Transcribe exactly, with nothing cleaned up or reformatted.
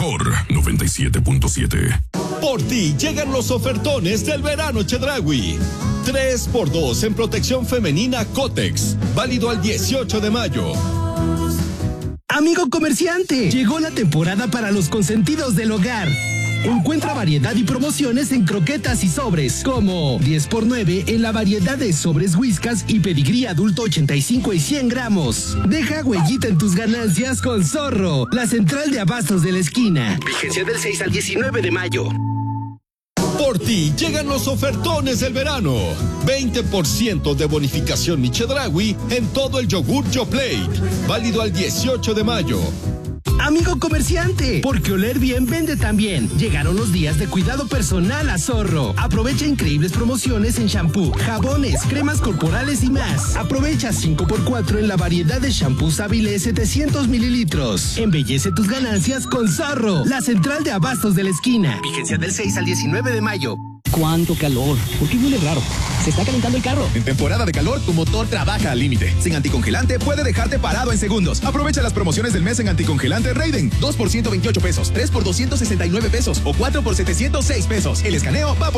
mejor noventa y siete punto siete. Por ti llegan los ofertones del verano Chedraui. tres por dos en protección femenina Cotex. Válido al dieciocho de mayo. Amigo comerciante, llegó la temporada para los consentidos del hogar. Encuentra variedad y promociones en croquetas y sobres, como diez por nueve en la variedad de sobres Whiskas y pedigrí adulto ochenta y cinco y cien gramos. Deja huellita en tus ganancias con Zorro, la central de abastos de la esquina. Vigencia del seis al diecinueve de mayo. Por ti llegan los ofertones del verano. veinte por ciento de bonificación Mi Chedraui en todo el yogur Yoplait. Válido al dieciocho de mayo. Amigo comerciante, porque oler bien vende también. Llegaron los días de cuidado personal a Zorro. Aprovecha increíbles promociones en shampoo, jabones, cremas corporales y más. Aprovecha cinco por cuatro en la variedad de shampoo Sábile setecientos mililitros. Embellece tus ganancias con Zorro, la central de abastos de la esquina. Vigencia del seis al diecinueve de mayo. ¡Cuánto calor! ¿Por qué huele raro? Se está calentando el carro. En temporada de calor, tu motor trabaja al límite. Sin anticongelante, puede dejarte parado en segundos. Aprovecha las promociones del mes en anticongelante Raiden. dos por ciento veintiocho pesos, tres por doscientos sesenta y nueve pesos o cuatro por setecientos seis pesos. El escaneo va por